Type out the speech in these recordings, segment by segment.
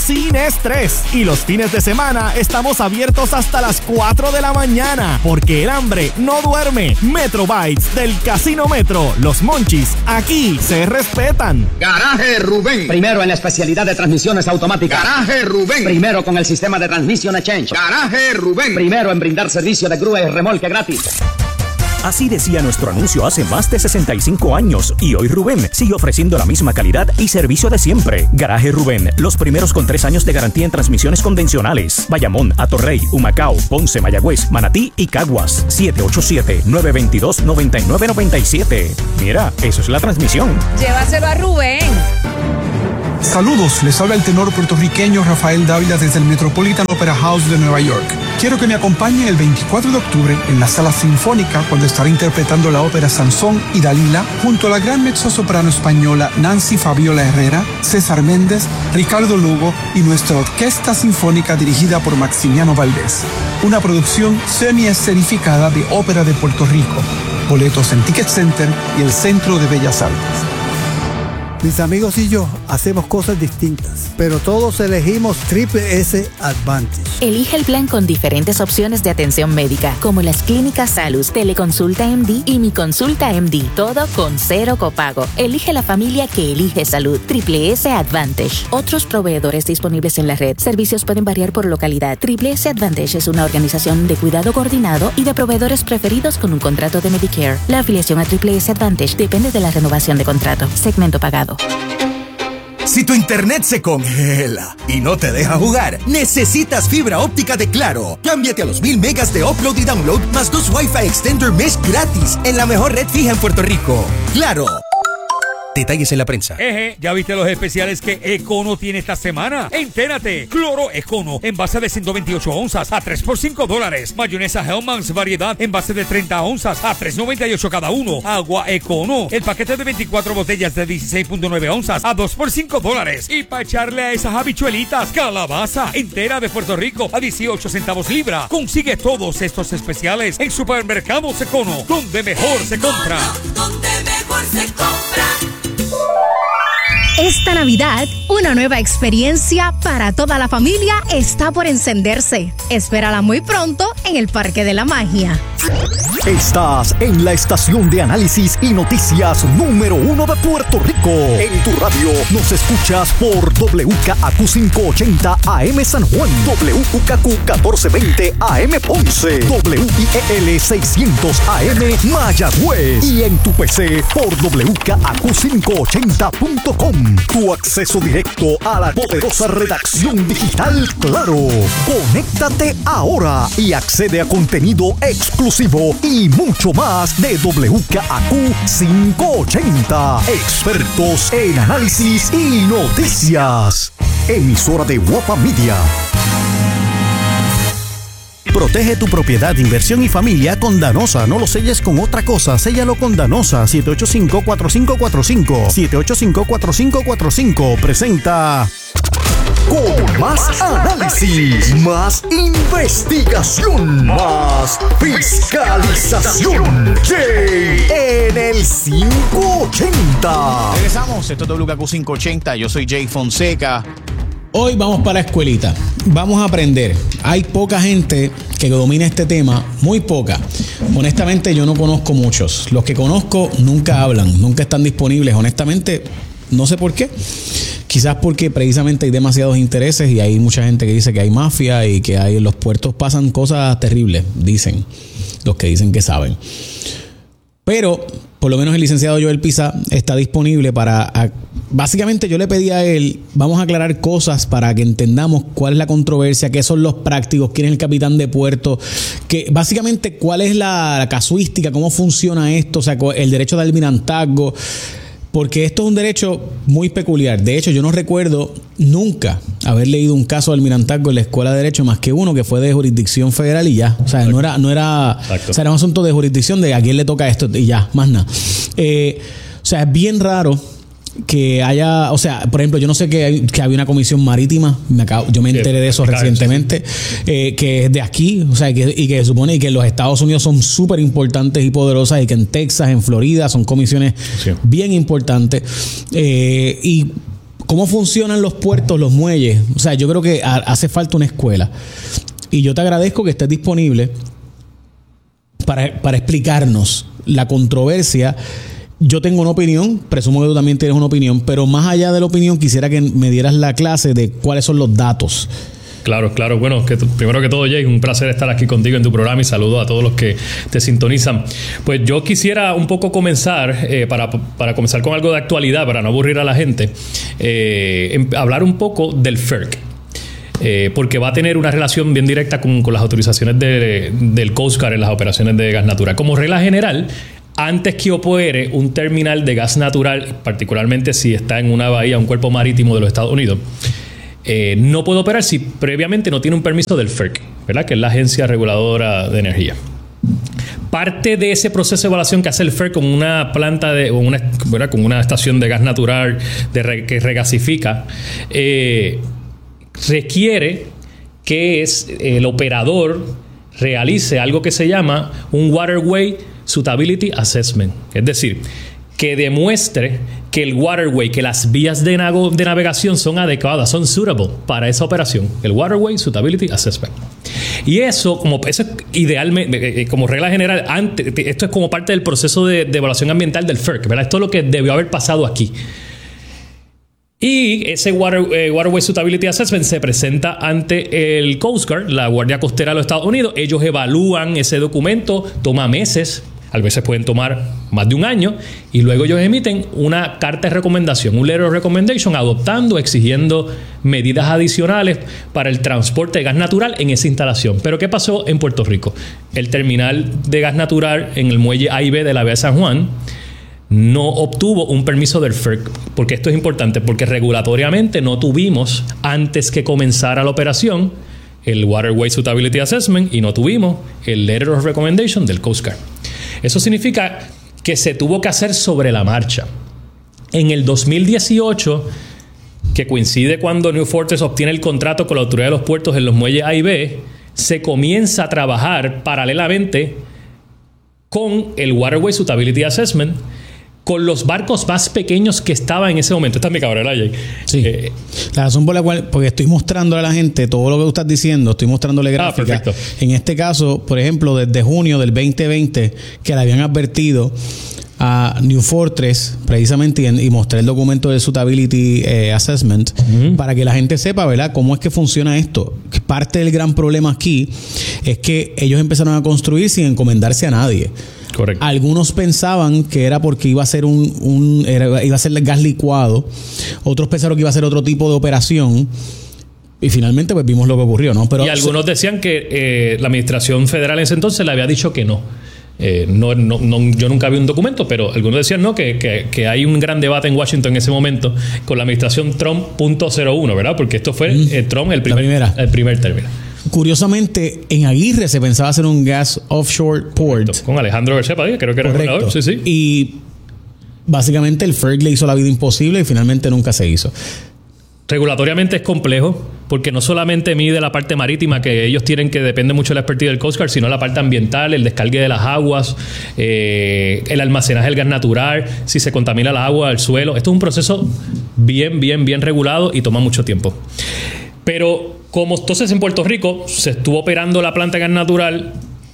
sin estrés. Y los fines de semana estamos abiertos hasta las 4 de la mañana, porque el hambre no duerme. Metro Bites del Casino Metro, Los Monchis, aquí se respetan. Garaje Rubén. Primero en la especialidad de transmisiones automáticas. Garaje Rubén. Primero con el sistema de Transmission Exchange. Garaje Rubén. Primero en brindar servicio de grúa y remolque gratis. Así decía nuestro anuncio hace más de 65 años y hoy Rubén sigue ofreciendo la misma calidad y servicio de siempre. Garaje Rubén, los primeros con 3 años de garantía en transmisiones convencionales. Bayamón, Atorrey, Humacao, Ponce, Mayagüez, Manatí y Caguas. 787-922-9997. Mira, eso es la transmisión. Llévaselo a Rubén. Saludos, les habla el tenor puertorriqueño Rafael Dávila desde el Metropolitan Opera House de Nueva York. Quiero que me acompañen el 24 de octubre en la Sala Sinfónica cuando estaré interpretando la ópera Sansón y Dalila junto a la gran mezzosoprano española Nancy Fabiola Herrera, César Méndez, Ricardo Lugo y nuestra Orquesta Sinfónica dirigida por Maximiano Valdés. Una producción semi-escenificada de Ópera de Puerto Rico. Boletos en Ticket Center y el Centro de Bellas Artes. Mis amigos y yo hacemos cosas distintas, pero todos elegimos Triple S Advantage. Elige el plan con diferentes opciones de atención médica, como las clínicas Salus, Teleconsulta MD y Mi Consulta MD, todo con 0 copago. Elige la familia que elige salud. Triple S Advantage. Otros proveedores disponibles en la red. Servicios pueden variar por localidad. Triple S Advantage es una organización de cuidado coordinado y de proveedores preferidos con un contrato de Medicare. La afiliación a Triple S Advantage depende de la renovación de contrato. Segmento pagado. Si tu internet se congela y no te deja jugar, necesitas fibra óptica de Claro. Cámbiate a los 1000 megas de upload y download más 2 Wi-Fi Extender Mesh gratis en la mejor red fija en Puerto Rico. Claro. Detalles en la prensa. ¿Ya viste los especiales que Econo tiene esta semana? Entérate. Cloro Econo, envase de 128 onzas a $3 por $5. Mayonesa Hellmann's variedad, envase de 30 onzas a $3.98 cada uno. Agua Econo, el paquete de 24 botellas de 16.9 onzas a $2 por $5. Y para echarle a esas habichuelitas, calabaza entera de Puerto Rico a 18 centavos libra. Consigue todos estos especiales en Supermercados Econo, donde mejor se compra. Donde mejor se compra. Esta Navidad, una nueva experiencia para toda la familia está por encenderse. Espérala muy pronto en el Parque de la Magia. Estás en la estación de análisis y noticias número 1 de Puerto Rico. En tu radio nos escuchas por WKAQ 580 AM San Juan, WKQ 1420 AM Ponce, WIEL 600 AM Mayagüez y en tu PC por WKAQ580.com. Tu acceso directo a la poderosa redacción digital Claro. Conéctate ahora y accede a contenido exclusivo y mucho más de WKAQ 580. Expertos en análisis y noticias. Emisora de Guapa Media. Protege tu propiedad, inversión y familia con Danosa. No lo selles con otra cosa. Séllalo con Danosa. 785-4545. 785-4545. Presenta... Con más análisis, más investigación, más fiscalización. Jay en el 580. Regresamos, esto es WKQ 580. Yo soy Jay Fonseca. Hoy vamos para la escuelita. Vamos a aprender. Hay poca gente que domina este tema, muy poca. Honestamente, yo no conozco muchos. Los que conozco nunca hablan, nunca están disponibles. Honestamente, no sé por qué. Quizás porque precisamente hay demasiados intereses y hay mucha gente que dice que hay mafia y que en los puertos pasan cosas terribles, dicen los que dicen que saben. Pero por lo menos el licenciado Joel Pizá está disponible para... Básicamente yo le pedí a él, vamos a aclarar cosas para que entendamos cuál es la controversia, qué son los prácticos, quién es el capitán de puerto, que básicamente cuál es la casuística, cómo funciona esto, o sea, el derecho de almirantazgo. Porque esto es un derecho muy peculiar. De hecho, yo no recuerdo nunca haber leído un caso de almirantazgo en la escuela de derecho más que uno que fue de jurisdicción federal y ya. O sea, no era, o sea, era un asunto de jurisdicción de a quién le toca esto y ya, más nada. O sea, es bien raro que haya, o sea, por ejemplo, yo no sé que había una comisión marítima, yo me enteré de eso recientemente, que es de aquí, o sea, y que se supone que los Estados Unidos son súper importantes y poderosas y que en Texas, en Florida son comisiones bien importantes, y cómo funcionan los puertos, los muelles. O sea, yo creo que hace falta una escuela. Y yo te agradezco que estés disponible para explicarnos la controversia. Yo tengo una opinión, presumo que tú también tienes una opinión, pero más allá de la opinión quisiera que me dieras la clase de cuáles son los datos. Claro. Bueno, primero que todo, Jay, un placer estar aquí contigo en tu programa y saludo a todos los que te sintonizan. Pues yo quisiera un poco comenzar, para comenzar con algo de actualidad, para no aburrir a la gente, hablar un poco del FERC. Porque va a tener una relación bien directa con las autorizaciones del Coast Guard en las operaciones de gas natural. Como regla general, antes que opere un terminal de gas natural, particularmente si está en una bahía, un cuerpo marítimo de los Estados Unidos, no puede operar si previamente no tiene un permiso del FERC, ¿verdad? Que es la Agencia Reguladora de Energía. Parte de ese proceso de evaluación que hace el FERC con una planta con una estación de gas natural que regasifica, requiere que el operador realice algo que se llama un Waterway Suitability Assessment. Es decir, que demuestre que el waterway, que las vías de navegación son adecuadas, son suitable para esa operación. El Waterway Suitability Assessment. Y eso es idealmente, como regla general, esto es como parte del proceso de evaluación ambiental del FERC, ¿verdad? Esto es lo que debió haber pasado aquí. Y ese Waterway Suitability Assessment se presenta ante el Coast Guard, la Guardia Costera de los Estados Unidos. Ellos evalúan ese documento, toma meses, a veces pueden tomar más de un año, y luego ellos emiten una carta de recomendación, un letter of recommendation, exigiendo medidas adicionales para el transporte de gas natural en esa instalación. Pero ¿qué pasó en Puerto Rico? El terminal de gas natural en el muelle A y B de la bahía de San Juan no obtuvo un permiso del FERC, porque esto es importante, porque regulatoriamente no tuvimos, antes que comenzara la operación, el Waterway Suitability Assessment, y no tuvimos el Letter of Recommendation del Coast Guard. Eso significa que se tuvo que hacer sobre la marcha. En el 2018, que coincide cuando New Fortress obtiene el contrato con la Autoridad de los Puertos en los muelles A y B, se comienza a trabajar paralelamente con el Waterway Suitability Assessment, con los barcos más pequeños que estaban en ese momento. Esta es mi cabrera, Jay. Sí. La razón por la cual, porque estoy mostrándole a la gente todo lo que tú estás diciendo, estoy mostrándole gráficas. Perfecto. En este caso, por ejemplo, desde junio del 2020, que le habían advertido a New Fortress, precisamente, y mostré el documento de Suitability Assessment, para que la gente sepa, ¿verdad?, cómo es que funciona esto. Parte del gran problema aquí es que ellos empezaron a construir sin encomendarse a nadie. Correcto. Algunos pensaban que era porque iba a ser iba a ser gas licuado. Otros pensaron que iba a ser otro tipo de operación. Y finalmente pues vimos lo que ocurrió, ¿no? Pero algunos decían que la administración federal en ese entonces le había dicho que no. Yo nunca vi un documento, pero algunos decían que hay un gran debate en Washington en ese momento con la administración Trump .01, ¿verdad? Porque esto fue Trump el primer término. Curiosamente, en Aguirre se pensaba hacer un gas offshore port. Correcto. Con Alejandro García Padilla, creo que era el gobernador. Sí. Y básicamente el FERC le hizo la vida imposible y finalmente nunca se hizo. Regulatoriamente es complejo, porque no solamente mide la parte marítima, que ellos tienen, que depende mucho de la expertise del Coast Guard, sino la parte ambiental, el descargue de las aguas, el almacenaje del gas natural, si se contamina las aguas, el suelo. Esto es un proceso bien regulado y toma mucho tiempo. Pero como entonces en Puerto Rico se estuvo operando la planta de gas natural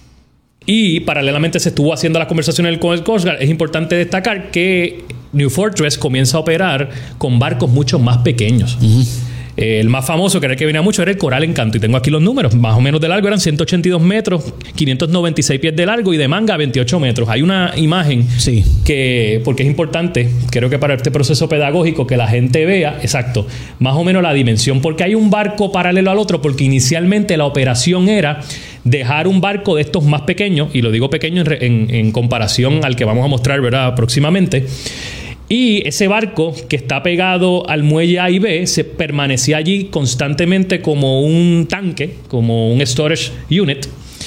y paralelamente se estuvo haciendo las conversaciones con el Coast Guard, es importante destacar que New Fortress comienza a operar con barcos mucho más pequeños. El más famoso, que era el que venía mucho, era el Coral Encanto. Y tengo aquí los números. Más o menos de largo eran 182 metros, 596 pies de largo y de manga 28 metros. Hay una imagen que, porque es importante, creo que para este proceso pedagógico, que la gente vea, exacto, más o menos la dimensión. Porque hay un barco paralelo al otro, porque inicialmente la operación era dejar un barco de estos más pequeños, y lo digo pequeño en comparación al que vamos a mostrar, ¿verdad?, próximamente. Y ese barco, que está pegado al muelle A y B, se permanecía allí constantemente como un tanque, como un storage unit.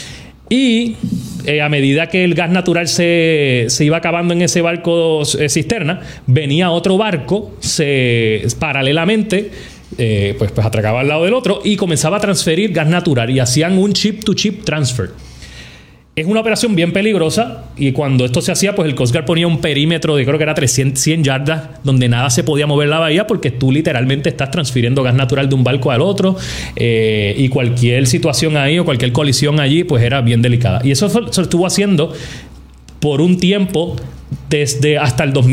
Y a medida que el gas natural se iba acabando en ese barco cisterna, venía otro barco paralelamente, pues atracaba al lado del otro y comenzaba a transferir gas natural, y hacían un chip to chip transfer. es una operación bien peligrosa y cuando esto se hacía, pues el Coast Guard ponía un perímetro de creo que era 100 yardas donde nada se podía mover la bahía porque tú literalmente estás transfiriendo gas natural de un barco al otro y cualquier situación ahí o cualquier colisión allí pues era bien delicada. Y eso se estuvo haciendo por un tiempo desde hasta el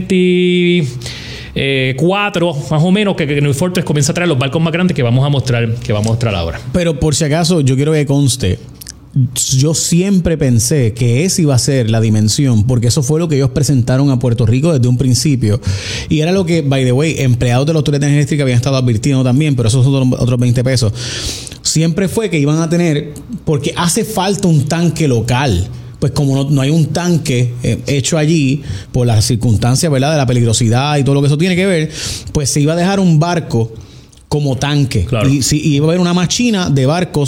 2024 más o menos que New Fortress comienza a traer los barcos más grandes que vamos a mostrar ahora. Pero por si acaso yo quiero que conste, yo siempre pensé que esa iba a ser la dimensión, porque eso fue lo que ellos presentaron a Puerto Rico desde un principio. Y era lo que, by the way, empleados de la Autoridad de Energía Eléctrica habían estado advirtiendo también, pero esos son otros 20 pesos. Siempre fue que iban a tener, porque hace falta un tanque local. Pues como no hay un tanque hecho allí, por las circunstancias, ¿verdad?, de la peligrosidad y todo lo que eso tiene que ver, pues se iba a dejar un barco como tanque. Claro. Y iba a haber una máquina de barcos